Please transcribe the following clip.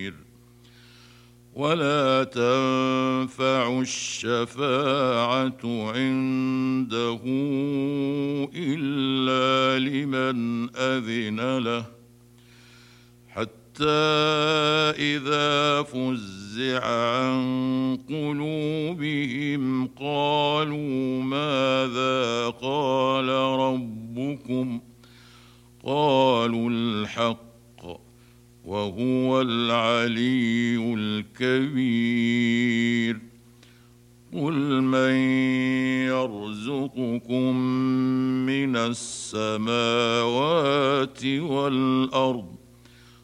ولا تنفع الشفاعة عنده إلا لمن أذن له حتى إذا فزع عن قلوبهم قالوا ماذا قال ربكم قالوا الحق وهو العلي الكبير قل من يرزقكم من السماوات والأرض